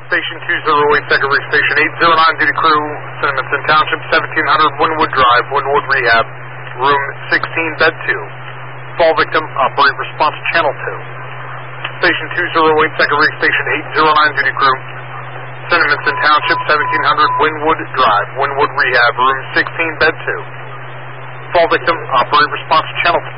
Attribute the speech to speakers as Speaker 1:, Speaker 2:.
Speaker 1: Station 208, second rig, Station 809, duty crew, Cinnamon Township, 1700 Wynwood Drive, Wynwood Rehab, room 16, bed 2. Fall victim, operate response channel 2. Station 208, second rig, Station 809, duty crew, Cinnamon Township, 1700 Wynwood Drive, Wynwood Rehab, room 16, bed 2. Fall victim, operate response channel 2.